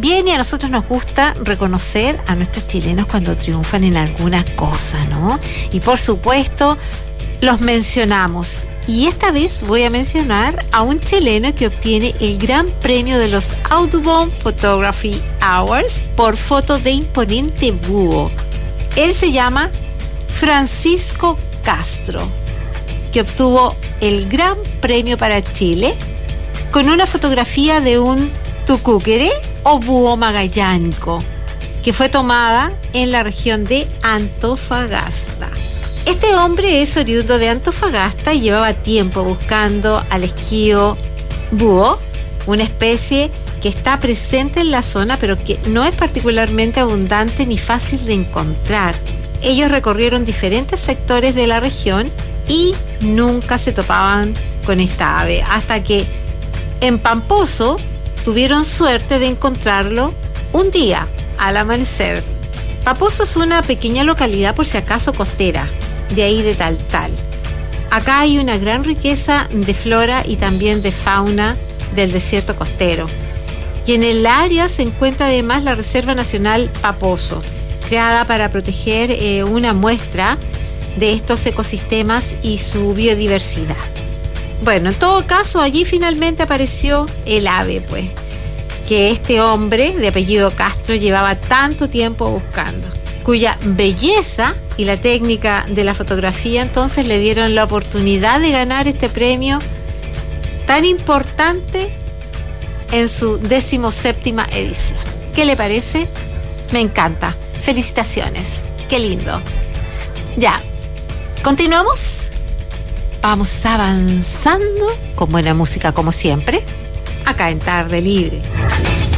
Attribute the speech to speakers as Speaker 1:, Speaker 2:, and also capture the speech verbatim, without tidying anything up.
Speaker 1: bien, y a nosotros nos gusta reconocer a nuestros chilenos cuando triunfan en alguna cosa, ¿no? Y por supuesto, los mencionamos. Y esta vez voy a mencionar a un chileno que obtiene el gran premio de los Audubon Photography Awards por foto de imponente búho. Él se llama Francisco Castro, que obtuvo el gran premio para Chile con una fotografía de un tucúquere o búho magallánico que fue tomada en la región de Antofagasta. Este hombre es oriundo de Antofagasta y llevaba tiempo buscando al esquío búho, una especie que está presente en la zona pero que no es particularmente abundante ni fácil de encontrar. Ellos recorrieron diferentes sectores de la región y nunca se topaban con esta ave, hasta que en Pamposo tuvieron suerte de encontrarlo un día al amanecer. Pamposo es una pequeña localidad, por si acaso, costera, de ahí de Taltal. Acá hay una gran riqueza de flora y también de fauna del desierto costero. Y en el área se encuentra además la Reserva Nacional Paposo, creada para proteger eh, una muestra de estos ecosistemas y su biodiversidad. Bueno, en todo caso, allí finalmente apareció el ave, pues, que este hombre de apellido Castro llevaba tanto tiempo buscando, cuya belleza y la técnica de la fotografía entonces le dieron la oportunidad de ganar este premio tan importante en su decimoséptima edición. ¿Qué le parece? Me encanta. Felicitaciones. Qué lindo. Ya, continuamos. Vamos avanzando con buena música como siempre, acá en Tarde Libre.